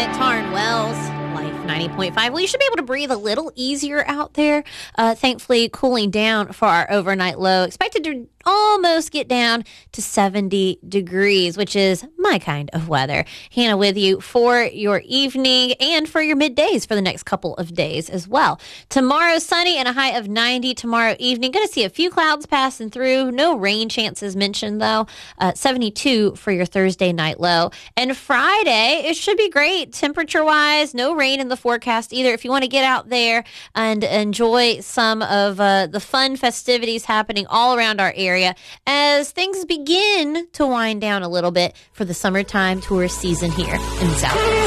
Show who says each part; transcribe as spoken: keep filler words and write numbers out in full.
Speaker 1: it. Tarn Wells, Life ninety point five. Well, you should be able to breathe a little easier out there. Uh, thankfully, cooling down for our overnight low. Expected to almost get down to seventy degrees, which is my kind of weather. Hannah with you for your evening and for your middays for the next couple of days as well. Tomorrow, sunny and a high of ninety tomorrow evening. Going to see a few clouds passing through. No rain chances mentioned, though. Uh, seventy-two for your Thursday night low. And Friday, it should be great temperature-wise. No rain in the forecast either. If you want to get out there and enjoy some of uh, the fun festivities happening all around our area, Area as things begin to wind down a little bit for the summertime tourist season here in the South.